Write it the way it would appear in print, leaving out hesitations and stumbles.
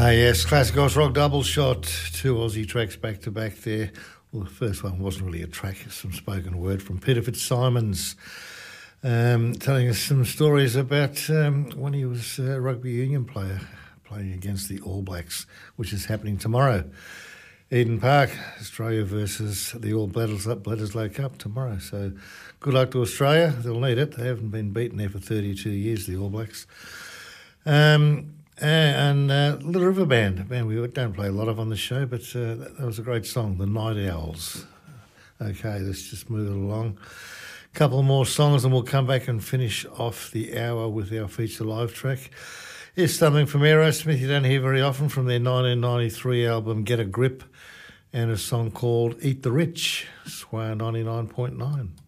Yes, Classic Oz Rock double shot, two Aussie tracks back to back there. Well, the first one wasn't really a track, it's some spoken word from Peter Fitzsimons, telling us some stories about when he was a rugby union player playing against the All Blacks, which is happening tomorrow. Eden Park, Australia versus the All Bledisloe Cup tomorrow. So good luck to Australia. They'll need it. They haven't been beaten there for 32 years, the All Blacks. And Little River Band, a band we don't play a lot of on the show, but that was a great song, The Night Owls. Okay, let's just move it along. A couple more songs and we'll come back and finish off the hour with our feature live track. Here's something from Aerosmith you don't hear very often from their 1993 album Get a Grip, and a song called Eat the Rich, Swire 99.9.